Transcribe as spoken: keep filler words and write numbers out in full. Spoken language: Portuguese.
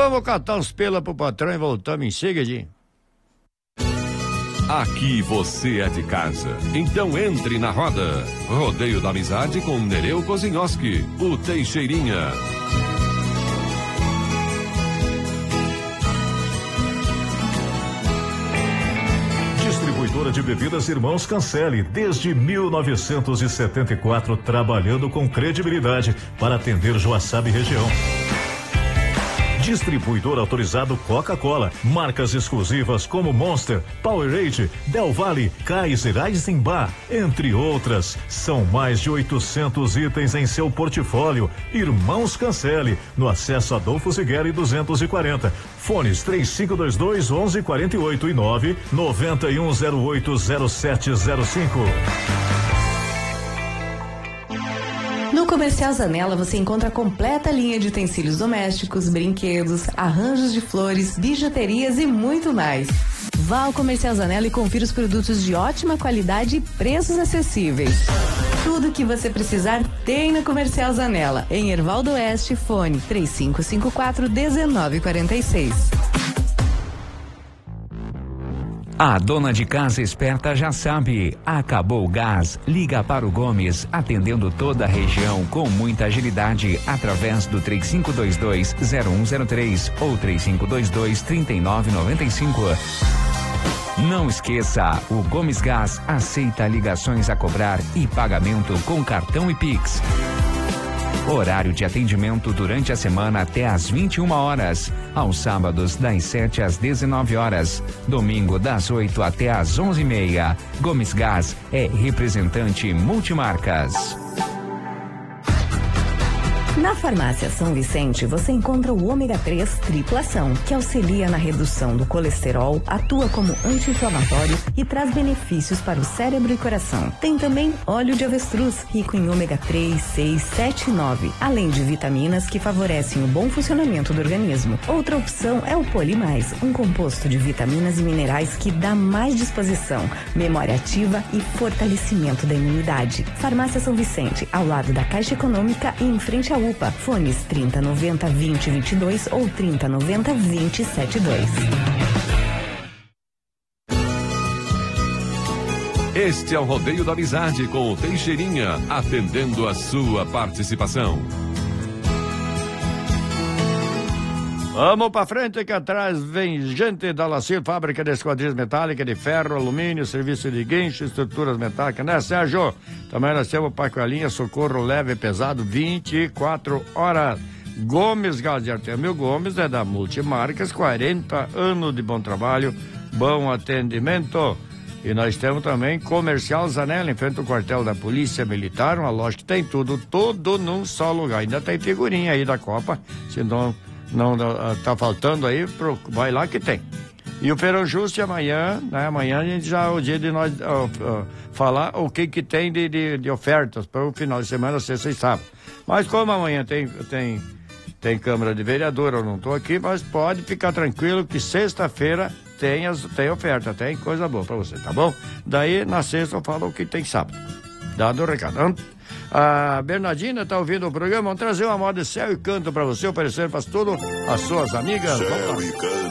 vamos catar uns pela pro patrão e voltamos em seguidinho. Aqui você é de casa, então entre na roda. Rodeio da Amizade com Nereu Kozinhoski, o Teixeirinha. Distribuidora de bebidas Irmãos Cancelli, desde mil novecentos e setenta e quatro, trabalhando com credibilidade para atender Joaçaba e região. Distribuidor autorizado Coca-Cola, marcas exclusivas como Monster, Powerade, Del Valle, Kaiser, Eisenbach, entre outras. São mais de oitocentos itens em seu portfólio. Irmãos Cancelli, no acesso Adolfo Zigueri duzentos e quarenta. Fones três cinco dois dois, onze quarenta e oito e nove nove um zero oito zero sete zero cinco. No Comercial Zanella você encontra a completa linha de utensílios domésticos, brinquedos, arranjos de flores, bijuterias e muito mais. Vá ao Comercial Zanella e confira os produtos de ótima qualidade e preços acessíveis. Tudo que você precisar tem no Comercial Zanella, em Hervaldo Oeste, fone três cinco cinco quatro, um nove quatro seis. A dona de casa esperta já sabe, acabou o gás, liga para o Gomes, atendendo toda a região com muita agilidade, através do três cinco dois dois, zero um zero três ou três cinco dois dois, três nove nove cinco. Não esqueça, o Gomes Gás aceita ligações a cobrar e pagamento com cartão e Pix. Horário de atendimento durante a semana até às vinte e uma horas. Aos sábados, das sete às dezenove horas. Domingo, das oito até às onze e meia. Gomes Gás é representante multimarcas. Na Farmácia São Vicente, você encontra o ômega três triplação, que auxilia na redução do colesterol, atua como anti-inflamatório e traz benefícios para o cérebro e coração. Tem também óleo de avestruz, rico em ômega três, seis, sete e nove, além de vitaminas que favorecem o bom funcionamento do organismo. Outra opção é o Polimais, um composto de vitaminas e minerais que dá mais disposição, memória ativa e fortalecimento da imunidade. Farmácia São Vicente, ao lado da Caixa Econômica e em frente à U P A. Fones trinta noventa, vinte, vinte e dois ou trinta noventa, vinte, setenta e dois. Este é o Rodeio da Amizade com o Teixeirinha, atendendo a sua participação. Vamos pra frente, que atrás vem gente da Lacil, fábrica de esquadrias metálicas de ferro, alumínio, serviço de guincho, estruturas metálicas, né, Sérgio? Também nós temos Pacoelinha, socorro leve e pesado, vinte e quatro horas. Gomes Gás de Artemio Gomes é da Multimarcas, quarenta anos de bom trabalho, bom atendimento. E nós temos também Comercial Zanella, em frente ao quartel da Polícia Militar, uma loja que tem tudo, tudo num só lugar. Ainda tem figurinha aí da Copa, se não... Não tá faltando aí, pro, vai lá que tem. E o Feirão Justo amanhã, né? Amanhã a gente já é o dia de nós uh, uh, falar o que que tem de, de, de ofertas para o final de semana, sexta e sábado. Mas como amanhã tem, tem, tem Câmara de Vereador, eu não tô aqui, mas pode ficar tranquilo que sexta-feira tem, as, tem oferta, tem coisa boa para você, tá bom? Daí na sexta eu falo o que tem sábado. Dado o recado. A Bernardina tá ouvindo o programa, vamos trazer uma moda de Céu e Canto para você, oferecer para todas as suas amigas. Céu e Canto.